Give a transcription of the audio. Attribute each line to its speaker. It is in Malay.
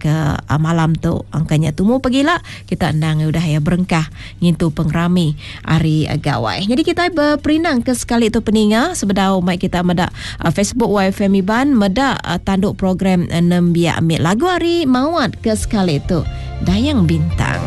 Speaker 1: ke malam tu angkanya tumu pagilah kita nang udah ya berengkah ngintu pengrami hari gawai. Jadi kita berperinang ke sekali tu peninga sebedau mai kita meda Facebook YFM Iban meda tanduk program 6 biak ambil lagu hari mawat ke sekali tu Dayang Bintang.